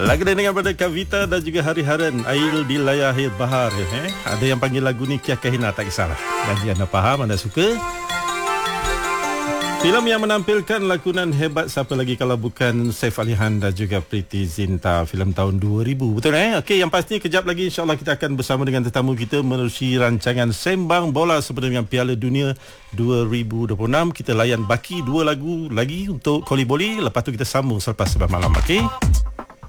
Lagu dengan pada Kavita dan juga Hari Haran, Ail di Layahir Bahar. Ada yang panggil lagu ni Kia Kahina, tak kisahlah. Bagi anda faham, anda suka. Filem yang menampilkan lakonan hebat siapa lagi kalau bukan Saif Ali Khan dan juga Priti Zinta. Filem tahun 2000. Betul Okey, yang pasti kejap lagi insya-Allah kita akan bersama dengan tetamu kita menerusi rancangan Sembang Bola sempena dengan Piala Dunia 2026. Kita layan baki 2 lagu lagi untuk Koli Boli. Lepas tu kita sambung selepas sebab malam. Okey.